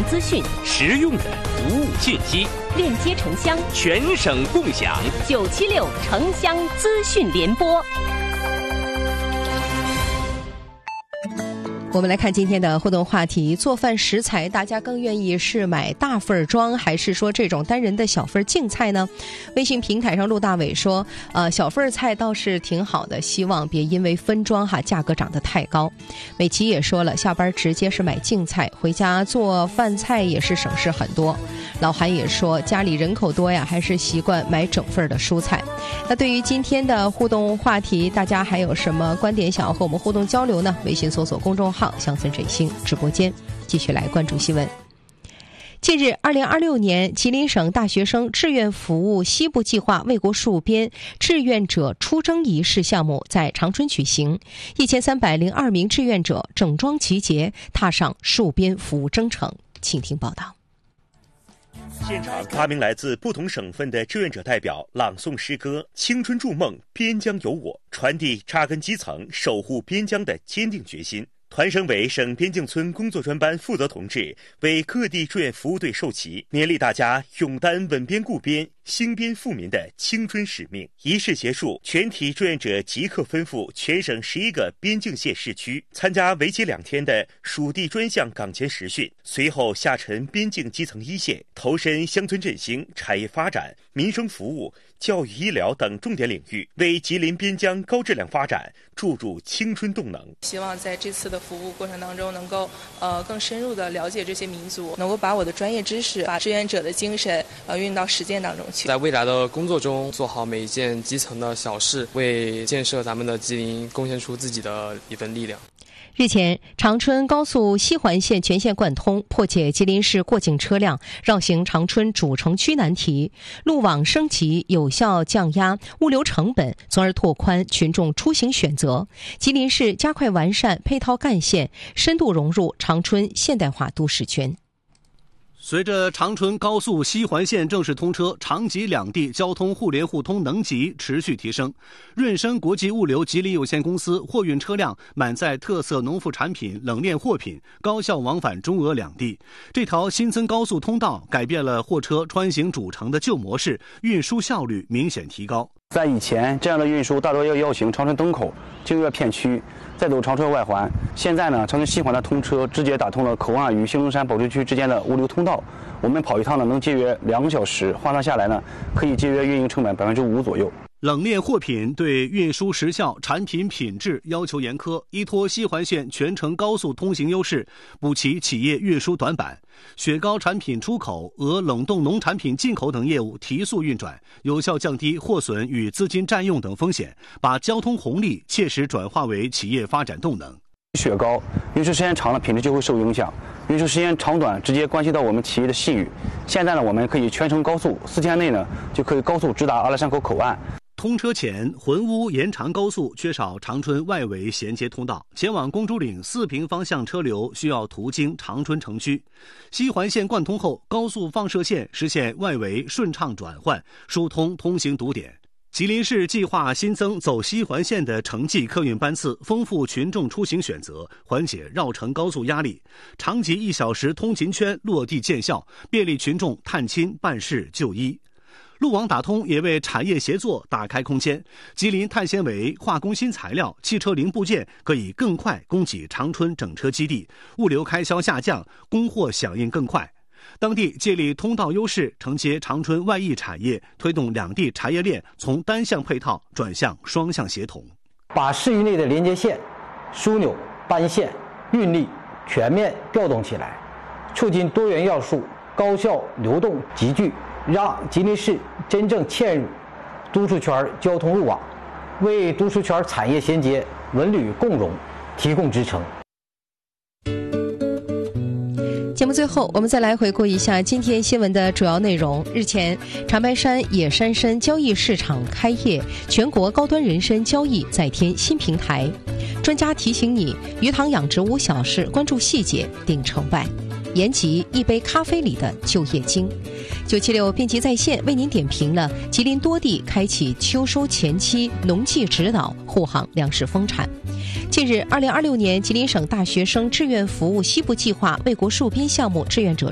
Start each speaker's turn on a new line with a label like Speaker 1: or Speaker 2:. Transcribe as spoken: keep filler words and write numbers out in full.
Speaker 1: 资讯，
Speaker 2: 实用的服务信息，
Speaker 1: 链接城乡，
Speaker 2: 全省共享。
Speaker 1: 九七六城乡资讯联播。我们来看今天的互动话题：做饭食材，大家更愿意是买大份装，还是说这种单人的小份净菜呢？微信平台上陆大伟说，呃，小份菜倒是挺好的，希望别因为分装哈价格涨得太高。美琪也说了，下班直接是买净菜，回家做饭菜也是省事很多。老韩也说，家里人口多呀，还是习惯买整份的蔬菜。那对于今天的互动话题，大家还有什么观点想要和我们互动交流呢？微信搜索公众号乡村振兴直播间，继续来关注新闻。近日，二零二六年吉林省大学生志愿服务西部计划为国戍边志愿者出征仪式项目在长春举行，一千三百零二名志愿者整装集结，踏上戍边服务征程。请听报道。
Speaker 3: 现场八名来自不同省份的志愿者代表朗诵诗歌《青春筑梦，边疆有我》，传递扎根基层、守护边疆的坚定决心。团省委省边境村工作专班负责同志为各地志愿服务队授旗，勉励大家勇担稳边固边、兴边富民的青春使命。仪式结束，全体志愿者即刻奔赴全省十一个边境县市区，参加为期两天的属地专项岗前实训，随后下沉边境基层一线，投身乡村振兴、产业发展、民生服务、教育医疗等重点领域，为吉林边疆高质量发展注入青春动能。
Speaker 4: 希望在这次的服务过程当中，能够呃更深入的了解这些民族，能够把我的专业知识、把志愿者的精神呃运到实践当中去。
Speaker 5: 在未来的工作中，做好每一件基层的小事，为建设咱们的吉林贡献出自己的一份力量。
Speaker 1: 日前，长春高速西环线全线贯通，破解吉林市过境车辆绕行长春主城区难题，路网升级，有效降压物流成本，从而拓宽群众出行选择。吉林市加快完善配套干线，深度融入长春现代化都市圈。
Speaker 6: 随着长春高速西环线正式通车，长吉两地交通互联互通能级持续提升。润生国际物流吉林有限公司货运车辆满载特色农副产品、冷链货品，高效往返中俄两地。这条新增高速通道改变了货车穿行主城的旧模式，运输效率明显提高。
Speaker 7: 在以前，这样的运输大多要绕行长春东口，经越片区，再走长春外环。现在呢，长春西环的通车直接打通了口岸与兴隆山保税区之间的物流通道。我们跑一趟呢，能节约两个小时，换算下来呢，可以节约运营成本百分之五左右。
Speaker 6: 冷链货品对运输时效、产品品质要求严苛，依托西环线全程高速通行优势，补齐企业运输短板。雪糕产品出口、鹅冷冻农产品进口等业务提速运转，有效降低货损与资金占用等风险，把交通红利切实转化为企业发展动能。
Speaker 7: 雪糕运输时间长了，品质就会受影响；运输时间长短直接关系到我们企业的信誉。现在呢，我们可以全程高速，四天内呢就可以高速直达阿拉善口口岸。
Speaker 6: 通车前，浑乌延长高速缺少长春外围衔接通道，前往公主岭四平方向车流需要途经长春城区。西环线贯通后，高速放射线实现外围顺畅转换，疏通通行堵点。吉林市计划新增走西环线的城际客运班次，丰富群众出行选择，缓解绕城高速压力。长吉一小时通勤圈落地见效，便利群众探亲、办事、就医。路网打通也为产业协作打开空间，吉林碳纤维、化工新材料、汽车零部件可以更快供给长春整车基地，物流开销下降，供货响应更快。当地借力通道优势，承接长春外溢产业，推动两地产业链从单向配套转向双向协同，
Speaker 8: 把市域内的连接线、枢纽、班线、运力全面调动起来，促进多元要素高效流动集聚，让吉林市真正嵌入都市圈交通路网，为都市圈产业衔接、文旅共融提供支撑。
Speaker 1: 节目最后，我们再来回顾一下今天新闻的主要内容。日前，长白山野山参交易市场开业，全国高端人参交易再添新平台。专家提醒你，鱼塘养殖无小事，关注细节定成败。延吉一杯咖啡里的就业经。九七六编辑在线为您点评了吉林多地开启秋收前期农技指导，护航粮食丰产。近日，二零二六年吉林省大学生志愿服务西部计划为国戍边项目志愿者